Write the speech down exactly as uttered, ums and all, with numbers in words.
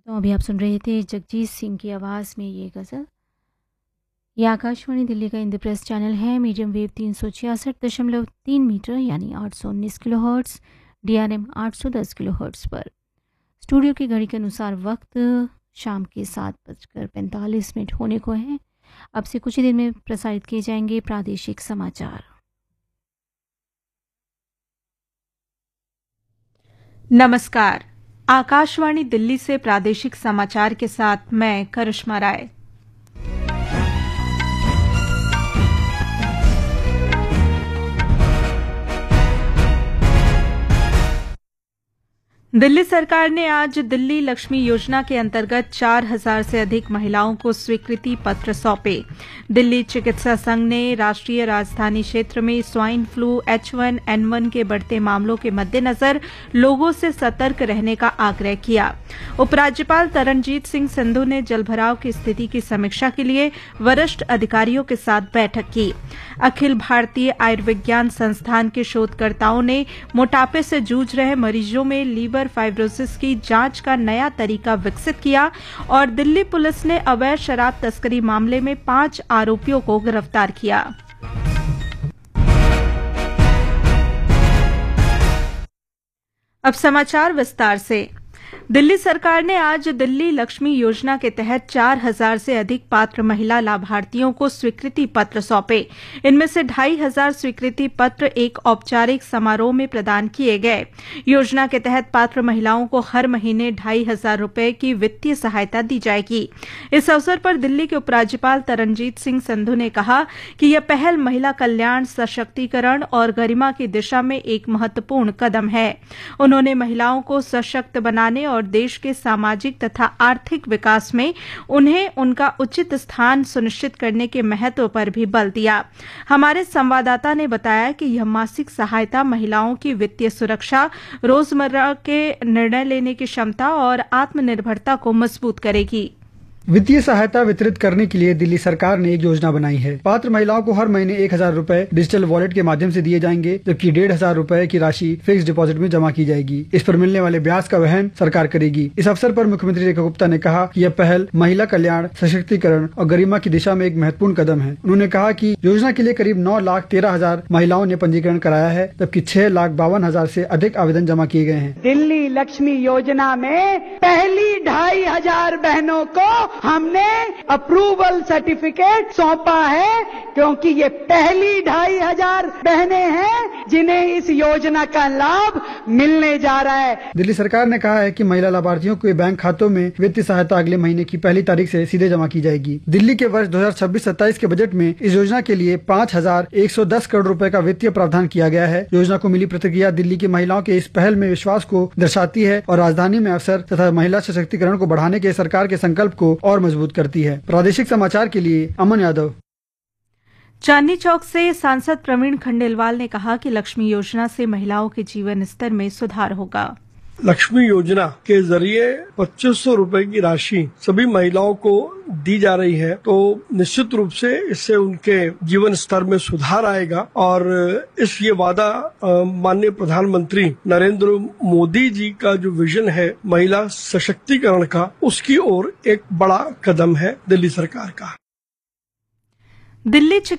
तो अभी आप सुन रहे थे जगजीत सिंह की आवाज़ में ये गज़ल। ये आकाशवाणी दिल्ली का इंद्रप्रस्थ चैनल है, मीडियम वेव तीन सौ छियासठ दशमलव तीन मीटर यानी आठ सौ उन्नीस kilo hertz, D R M आठ सौ दस किलो हर्ट्ज़ पर। स्टूडियो की घड़ी के अनुसार वक्त शाम के सात बजकर पैंतालीस मिनट होने को है। अब से कुछ ही देर में प्रसारित किए जाएंगे प्रादेशिक समाचार। नमस्कार, आकाशवाणी दिल्ली से प्रादेशिक समाचार के साथ मैं करिश्मा राय। दिल्ली सरकार ने आज दिल्ली लक्ष्मी योजना के अंतर्गत चार हजार से अधिक महिलाओं को स्वीकृति पत्र सौंपे। दिल्ली चिकित्सा संघ ने राष्ट्रीय राजधानी क्षेत्र में swine flu H one N one के बढ़ते मामलों के मद्देनजर लोगों से सतर्क रहने का आग्रह किया। उपराज्यपाल तरनजीत सिंह संधू ने जलभराव की स्थिति की समीक्षा के लिए वरिष्ठ अधिकारियों के साथ बैठक की। अखिल भारतीय आयुर्विज्ञान संस्थान के शोधकर्ताओं ने मोटापे से जूझ रहे मरीजों में लीवर फाइब्रोसिस की जांच का नया तरीका विकसित किया और दिल्ली पुलिस ने अवैध शराब तस्करी मामले में पांच आरोपियों को गिरफ्तार किया। अब समाचार विस्तार से। दिल्ली सरकार ने आज दिल्ली लक्ष्मी योजना के तहत चार हजार से अधिक पात्र महिला लाभार्थियों को स्वीकृति पत्र सौंपे। इनमें से ढाई हजार स्वीकृति पत्र एक औपचारिक समारोह में प्रदान किए गए। योजना के तहत पात्र महिलाओं को हर महीने ढाई हजार रुपए की वित्तीय सहायता दी जाएगी। इस अवसर पर दिल्ली के उपराज्यपाल तरनजीत सिंह संधू ने कहा कि यह पहल महिला कल्याण, सशक्तिकरण और गरिमा की दिशा में एक महत्वपूर्ण कदम है। उन्होंने महिलाओं को सशक्त बनाने और देश के सामाजिक तथा आर्थिक विकास में उन्हें उनका उचित स्थान सुनिश्चित करने के महत्व पर भी बल दिया। हमारे संवाददाता ने बताया कि यह मासिक सहायता महिलाओं की वित्तीय सुरक्षा, रोजमर्रा के निर्णय लेने की क्षमता और आत्मनिर्भरता को मजबूत करेगी। वित्तीय सहायता वितरित करने के लिए दिल्ली सरकार ने एक योजना बनाई है। पात्र महिलाओं को हर महीने एक हजार रूपए डिजिटल वॉलेट के माध्यम से दिए जाएंगे, जबकि डेढ़ हजार रूपए की राशि फिक्स डिपॉजिट में जमा की जाएगी। इस पर मिलने वाले ब्याज का वहन सरकार करेगी। इस अवसर पर मुख्यमंत्री रेखा गुप्ता ने कहा कि यह पहल महिला कल्याण, सशक्तिकरण और गरिमा की दिशा में एक महत्वपूर्ण कदम है। उन्होंने कहा कि योजना के लिए करीब नौ लाख तेरह हजार महिलाओं ने पंजीकरण कराया है, जबकि छह लाख बावन हजार से अधिक आवेदन जमा किए गए हैं। दिल्ली लक्ष्मी योजना में पहली ढाई हजार बहनों को हमने अप्रूवल सर्टिफिकेट सौंपा है, क्योंकि ये पहली ढाई हजार बहनें हैं जिन्हें इस योजना का लाभ मिलने जा रहा है। दिल्ली सरकार ने कहा है कि महिला लाभार्थियों के बैंक खातों में वित्तीय सहायता अगले महीने की पहली तारीख से सीधे जमा की जाएगी। दिल्ली के वर्ष दो हजार छब्बीस सत्ताईस के बजट में इस योजना के लिए पाँच हजार एक सौ दस करोड़ रुपए का वित्तीय प्रावधान किया गया है। योजना को मिली प्रतिक्रिया दिल्ली की महिलाओं के इस पहल में विश्वास को दर्शाती है और राजधानी में अवसर तथा महिला सशक्तिकरण को बढ़ाने के सरकार के संकल्प को और मजबूत करती है। प्रादेशिक समाचार के लिए अमन यादव। चांदनी चौक से सांसद प्रवीण खंडेलवाल ने कहा कि लक्ष्मी योजना से महिलाओं के जीवन स्तर में सुधार होगा। लक्ष्मी योजना के जरिए पच्चीस सौ रूपये की राशि सभी महिलाओं को दी जा रही है, तो निश्चित रूप से इससे उनके जीवन स्तर में सुधार आएगा और इस ये वादा माननीय प्रधानमंत्री नरेंद्र मोदी जी का जो विजन है महिला सशक्तिकरण का, उसकी ओर एक बड़ा कदम है दिल्ली सरकार का। दिल्ली